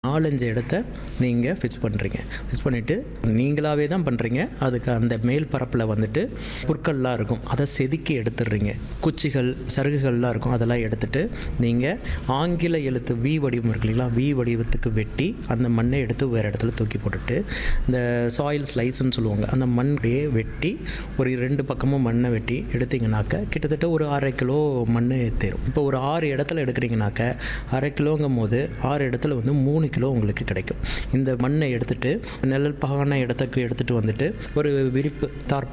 4-5 இடத்த நீங்கள் ஃபிக்ஸ் பண்ணுறீங்க. ஃபிக்ஸ் பண்ணிவிட்டு நீங்களாகவே தான் பண்ணுறீங்க. அதுக்கு அந்த மேல் பரப்பில் வந்துட்டு புற்கள்லாம் இருக்கும், அதை செதுக்கி எடுத்துடுறீங்க. குச்சிகள் சருகுகள்லாம் இருக்கும், அதெல்லாம் எடுத்துகிட்டு நீங்கள் ஆங்கில எழுத்து வி வடிவம் இருக்கு இல்லைங்களா, வி வடிவத்துக்கு வெட்டி அந்த மண்ணை எடுத்து வேறு இடத்துல தூக்கி போட்டுட்டு இந்த சாயில் ஸ்லைஸ்ன்னு சொல்லுவாங்க, அந்த மண்ணையே வெட்டி ஒரு 2 பக்கமும் மண்ணை வெட்டி எடுத்திங்கனாக்க கிட்டத்தட்ட ஒரு 1/2 கிலோ மண் தேரும். இப்போ ஒரு 6 இடத்துல எடுக்கிறீங்கனாக்க 1/2 கிலோங்கும் போது 6 இடத்துல வந்து 3 கிலோ உங்களுக்கு கிடைக்கும். இந்த மண்ணை எடுத்துகிட்டு நிழல் பாகான இடத்துக்கு எடுத்துகிட்டு வந்துட்டு ஒரு விரிப்பு தார்பாய்